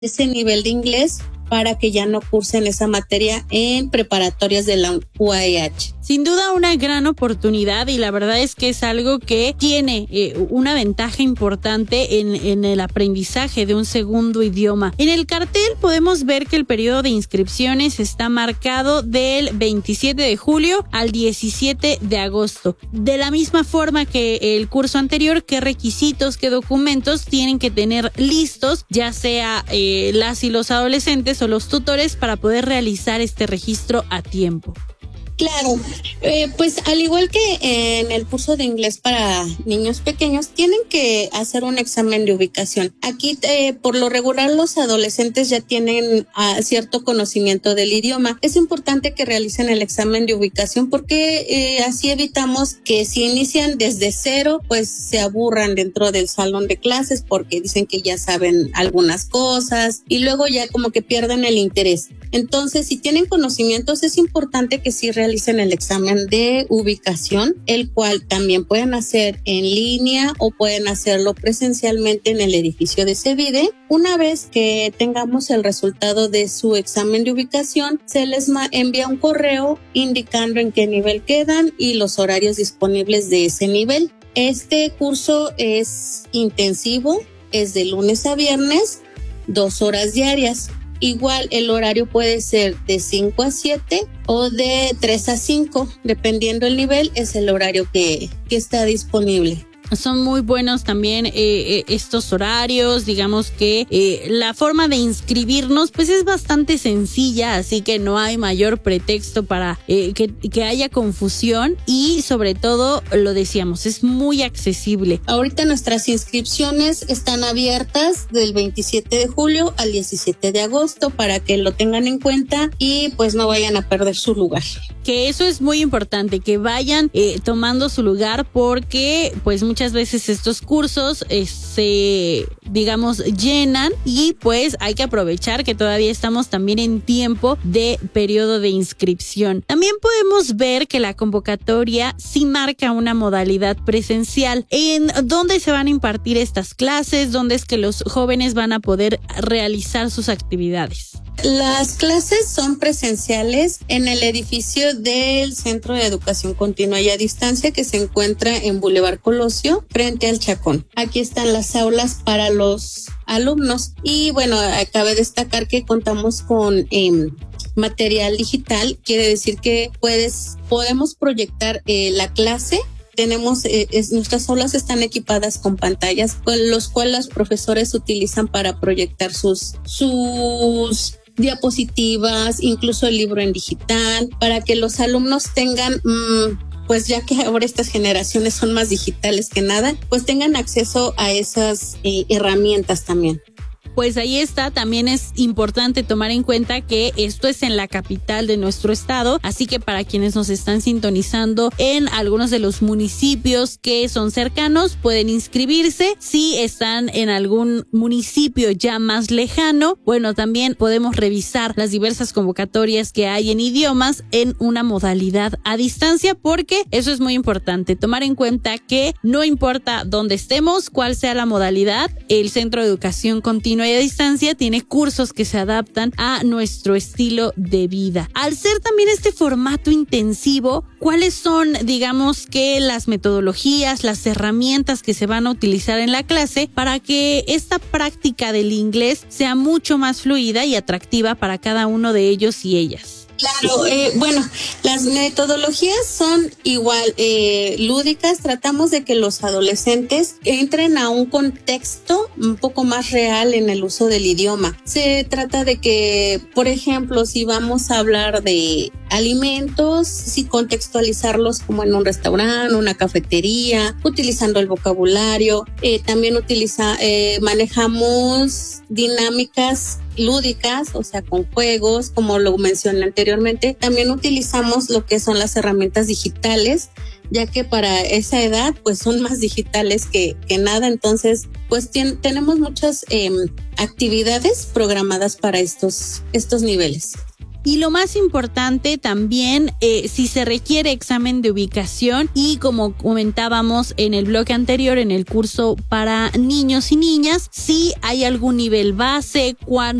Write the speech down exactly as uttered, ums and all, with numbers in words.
ese nivel de inglés para que ya no cursen esa materia en preparatorias de la U A E H. Sin duda una gran oportunidad, y la verdad es que es algo que tiene eh, una ventaja importante en, en el aprendizaje de un segundo idioma. En el cartel podemos ver que el periodo de inscripciones está marcado del veintisiete de julio al diecisiete de agosto. De la misma forma que el curso anterior, qué requisitos, qué documentos tienen que tener listos, ya sea eh, las y los adolescentes o los tutores, para poder realizar este registro a tiempo. Claro, eh, pues al igual que en el curso de inglés para niños pequeños, tienen que hacer un examen de ubicación. Aquí, eh, por lo regular, los adolescentes ya tienen uh, cierto conocimiento del idioma. Es importante que realicen el examen de ubicación porque eh, así evitamos que si inician desde cero, pues se aburran dentro del salón de clases porque dicen que ya saben algunas cosas y luego ya como que pierden el interés. Entonces, si tienen conocimientos, es importante que sí realicen el examen de ubicación, el cual también pueden hacer en línea o pueden hacerlo presencialmente en el edificio de Cevide. Una vez que tengamos el resultado de su examen de ubicación, se les envía un correo indicando en qué nivel quedan y los horarios disponibles de ese nivel. Este curso es intensivo, es de lunes a viernes, dos horas diarias. Igual el horario puede ser de cinco a siete o de tres a cinco, dependiendo el nivel, es el horario que, que está disponible. Son muy buenos también eh, eh, estos horarios, digamos que eh, la forma de inscribirnos pues es bastante sencilla, así que no hay mayor pretexto para eh, que, que haya confusión y sobre todo, lo decíamos, es muy accesible. Ahorita nuestras inscripciones están abiertas del veintisiete de julio al diecisiete de agosto para que lo tengan en cuenta y pues no vayan a perder su lugar. Que eso es muy importante, que vayan eh, tomando su lugar porque pues muchas Muchas veces estos cursos eh, se, digamos, llenan y pues hay que aprovechar que todavía estamos también en tiempo de periodo de inscripción. También podemos ver que la convocatoria sí marca una modalidad presencial. ¿En dónde se van a impartir estas clases? ¿Dónde es que los jóvenes van a poder realizar sus actividades? Las clases son presenciales en el edificio del Centro de Educación Continua y a Distancia que se encuentra en Boulevard Colosio, frente al Chacón. Aquí están las aulas para los alumnos y bueno, cabe destacar que contamos con eh, material digital, quiere decir que puedes, podemos proyectar eh, la clase. Tenemos, eh, es, nuestras aulas están equipadas con pantallas, con los cuales los profesores utilizan para proyectar sus, sus diapositivas, incluso el libro en digital, para que los alumnos tengan, mmm, pues ya que ahora estas generaciones son más digitales que nada, pues tengan acceso a esas eh, herramientas también. Pues ahí está, también es importante tomar en cuenta que esto es en la capital de nuestro estado, así que para quienes nos están sintonizando en algunos de los municipios que son cercanos, pueden inscribirse. Si están en algún municipio ya más lejano, bueno, también podemos revisar las diversas convocatorias que hay en idiomas en una modalidad a distancia, porque eso es muy importante, tomar en cuenta que no importa dónde estemos, cuál sea la modalidad, el Centro de Educación Continua y a Distancia tiene cursos que se adaptan a nuestro estilo de vida. Al ser también este formato intensivo, ¿cuáles son, digamos, que las metodologías, las herramientas que se van a utilizar en la clase para que esta práctica del inglés sea mucho más fluida y atractiva para cada uno de ellos y ellas? Claro, eh, bueno, las metodologías son igual eh, lúdicas. Tratamos de que los adolescentes entren a un contexto un poco más real en el uso del idioma. Se trata de que, por ejemplo, si vamos a hablar de alimentos, sí contextualizarlos como en un restaurante, una cafetería, utilizando el vocabulario. Eh, también utiliza, eh, manejamos dinámicas lúdicas, o sea, con juegos, como lo mencioné anteriormente. También utilizamos lo que son las herramientas digitales, ya que para esa edad, pues son más digitales que, que nada. Entonces, pues ten, tenemos muchas eh, actividades programadas para estos, estos niveles. Y lo más importante también, eh, si se requiere examen de ubicación, y como comentábamos en el bloque anterior, en el curso para niños y niñas, si hay algún nivel base, cuánto